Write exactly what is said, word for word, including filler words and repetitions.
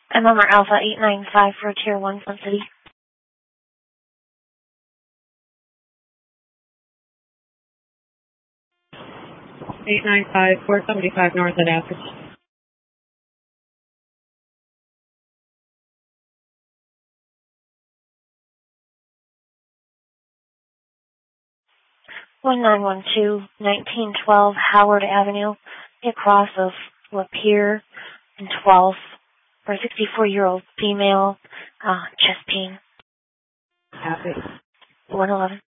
I'm number Alpha eight nine five for Tier one Sun City. eight nine five, four seventy-five North at Athens. one nine one two, nineteen twelve Howard Avenue, across of Lapeer and twelfth, for a sixty-four-year-old female, uh, chest pain. Happy. one eleven.